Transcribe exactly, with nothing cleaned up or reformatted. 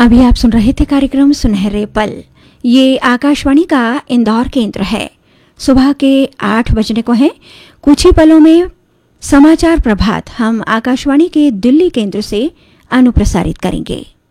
अभी आप सुन रहे थे कार्यक्रम सुनहरे पल। ये आकाशवाणी का इंदौर केंद्र है। सुबह के आठ बजने को है। कुछ ही पलों में समाचार प्रभात हम आकाशवाणी के दिल्ली केंद्र से अनुप्रसारित करेंगे।